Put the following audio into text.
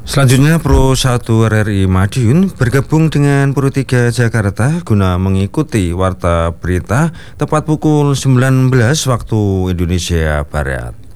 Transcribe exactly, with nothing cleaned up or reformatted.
Selanjutnya Pro satu R R I Madiun bergabung dengan Pro tiga Jakarta guna mengikuti warta berita tepat pukul sembilan belas waktu Indonesia Barat.